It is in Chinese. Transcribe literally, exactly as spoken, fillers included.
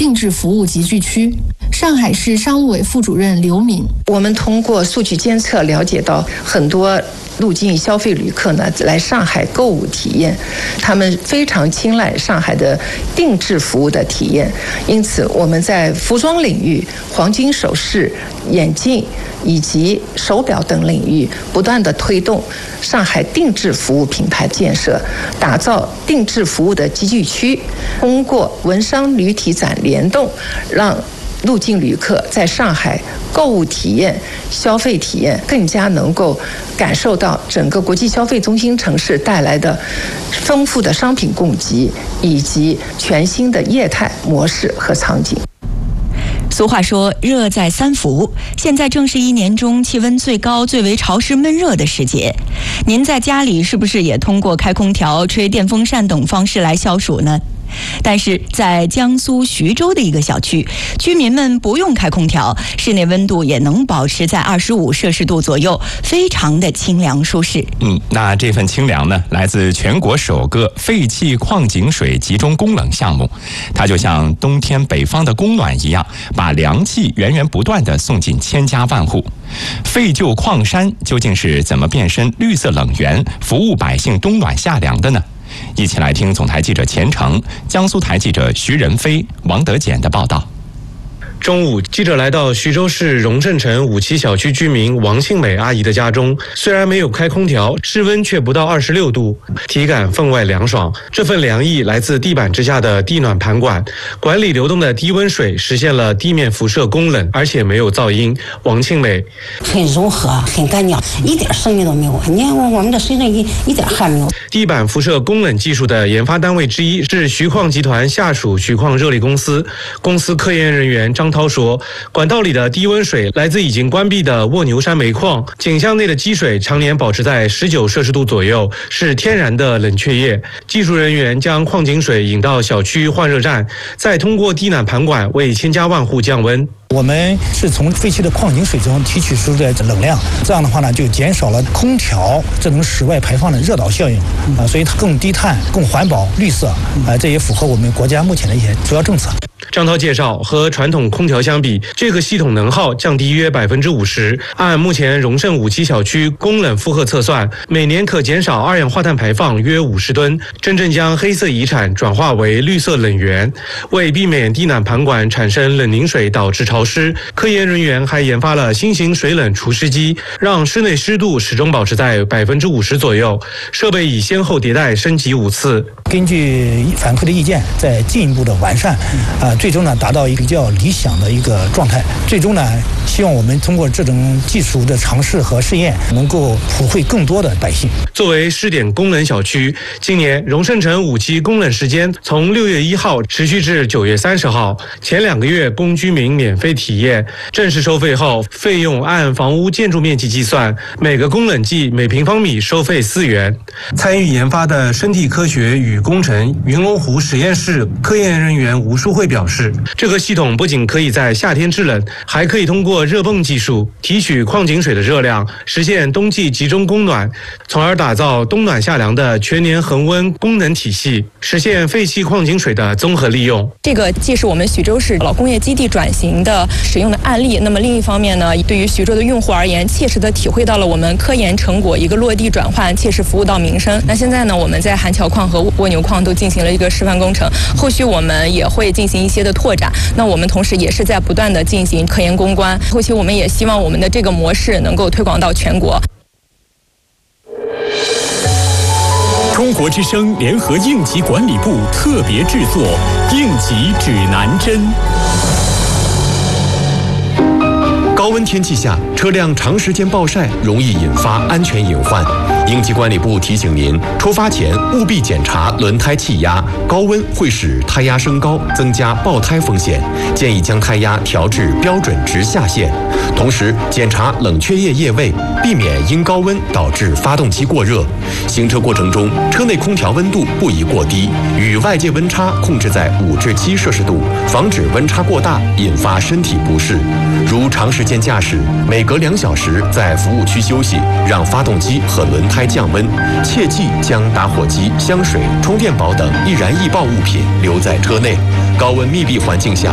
定制服务集聚区。上海市商务委副主任刘敏， 我们通过数据监测了解到，很多入境消费旅客呢来上海购物体验，他们非常青睐上海的定制服务的体验。因此，我们在服装领域、黄金首饰、眼镜以及手表等领域，不断地推动上海定制服务品牌建设，打造定制服务的集聚区。通过文商旅体展联动，让入境旅客在上海购物体验、消费体验更加能够感受到整个国际消费中心城市带来的丰富的商品供给以及全新的业态模式和场景。 俗话说热在三伏，现在正是一年中气温最高、最为潮湿闷热的时节。您在家里是不是也通过开空调、吹电风扇等方式来消暑呢？但是在江苏徐州的一个小区，居民们不用开空调，室内温度也能保持在二十五摄氏度左右，非常的清凉舒适。 嗯，那这份清凉呢，来自全国首个废弃矿井水集中供冷项目，它就像冬天北方的供暖一样，把凉气源源不断地送进千家万户。废旧矿山究竟是怎么变身绿色冷源，服务百姓冬暖夏凉的呢？一起来听总台记者钱成、江苏台记者徐仁飞、王德简的报道。 中午，记者来到徐州市荣盛城五期小区居民王庆美阿姨的家中，虽然没有开空调，室温却不到二十六度，体感分外凉爽。这份凉意来自地板之下的地暖盘管，管理流动的低温水，实现了地面辐射供冷，而且没有噪音。王庆美很柔和，很干净，一点声音都没有。你看我们的身上一一点汗没有。 地板辐射供冷技术的研发单位之一是徐矿集团下属徐矿热力公司，公司科研人员张涛说，管道里的低温水来自已经关闭的卧牛山煤矿，井箱内的积水常年保持在十九摄氏度左右，是天然的冷却液。技术人员将矿井水引到小区换热站，再通过地暖盘管为千家万户降温。 我们是从废弃的矿井水中提取出的冷量，这样的话呢，就减少了空调这种室外排放的热岛效应啊，所以它更低碳、更环保、绿色啊，这也符合我们国家目前的一些主要政策。 张涛介绍，和传统空调相比，这个系统能耗降低约百分之五十。按目前荣盛五期小区供冷负荷测算，每年可减少二氧化碳排放约五十吨，真正将黑色遗产转化为绿色冷源。为避免地暖盘管产生冷凝水导致潮湿，科研人员还研发了新型水冷除湿机，让室内湿度始终保持在百分之五十左右。设备已先后迭代升级五次。 根据反馈的意见，再进一步的完善，啊、呃，最终呢达到一个比较理想的一个状态。最终呢，希望我们通过这种技术的尝试和试验，能够普惠更多的百姓。 作为试点供冷小区，今年荣盛城五期供冷时间从六月一号持续至九月三十号，前两个月供居民免费体验。正式收费后，费用按房屋建筑面积计算，每个供冷剂每平方米收费四元。参与研发的生态科学与工程云龙湖实验室科研人员吴淑慧表示，这个系统不仅可以在夏天制冷，还可以通过热泵技术提取矿井水的热量，实现冬季集中供暖，从而打造冬暖夏凉的全年恒温功能体系，实现废弃矿井水的综合利用。 这个既是我们徐州市老工业基地转型的使用的案例，那么另一方面呢，对于徐州的用户而言，切实的体会到了我们科研成果一个落地转换，切实服务到民生。那现在呢，我们在韩桥矿和蜗牛矿都进行了一个示范工程，后续我们也会进行一些的拓展。那我们同时也是在不断的进行科研攻关，后期我们也希望我们的这个模式能够推广到全国。 中国之声联合应急管理部特别制作《应急指南针》。 高温天气下，车辆长时间暴晒容易引发安全隐患。应急管理部提醒您，出发前务必检查轮胎气压，高温会使胎压升高，增加爆胎风险。建议将胎压调至标准值下限，同时检查冷却液液位，避免因高温导致发动机过热。行车过程中，车内空调温度不宜过低，与外界温差控制在五至七摄氏度，防止温差过大引发身体不适。如长时间驾驶，每隔两小时在服务区休息，让发动机和轮胎降温。切忌将打火机、香水、充电宝等易燃易爆物品留在车内。高温密闭环境下，